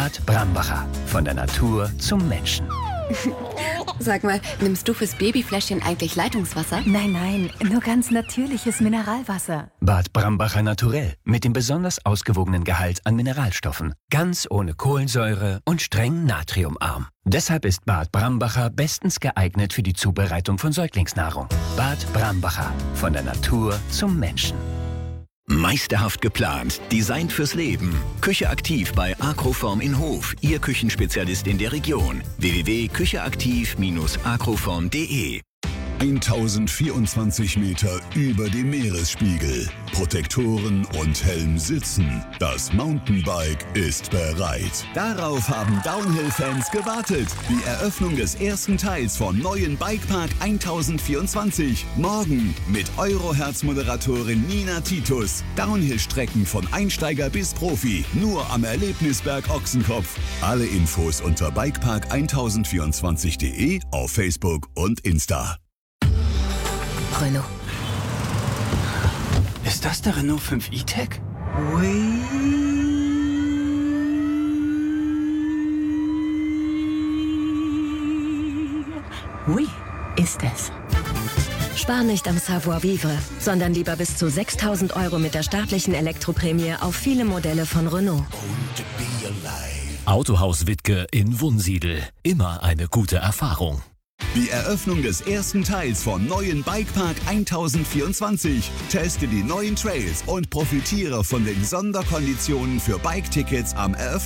Bad Brambacher. Von der Natur zum Menschen. Sag mal, nimmst du fürs Babyfläschchen eigentlich Leitungswasser? Nein, nur ganz natürliches Mineralwasser. Bad Brambacher Naturell. Mit dem besonders ausgewogenen Gehalt an Mineralstoffen. Ganz ohne Kohlensäure und streng natriumarm. Deshalb ist Bad Brambacher bestens geeignet für die Zubereitung von Säuglingsnahrung. Bad Brambacher. Von der Natur zum Menschen. Meisterhaft geplant, designt fürs Leben. Küche aktiv bei Agroform in Hof, Ihr Küchenspezialist in der Region. www.kücheaktiv-agroform.de 1024 Meter über dem Meeresspiegel. Protektoren und Helm sitzen. Das Mountainbike ist bereit. Darauf haben Downhill-Fans gewartet. Die Eröffnung des ersten Teils vom neuen Bikepark 1024. Morgen mit Euroherz-Moderatorin Nina Titus. Downhill-Strecken von Einsteiger bis Profi. Nur am Erlebnisberg Ochsenkopf. Alle Infos unter bikepark1024.de, auf Facebook und Insta. Renault. Ist das der Renault 5 E-Tech? Oui, ist es. Spar nicht am Savoir-vivre, sondern lieber bis zu 6.000 € mit der staatlichen Elektroprämie auf viele Modelle von Renault. Autohaus Wittke in Wunsiedel. Immer eine gute Erfahrung. Die Eröffnung des ersten Teils vom neuen Bikepark 1024. Teste die neuen Trails und profitiere von den Sonderkonditionen für Bike-Tickets am Eröffnungstag.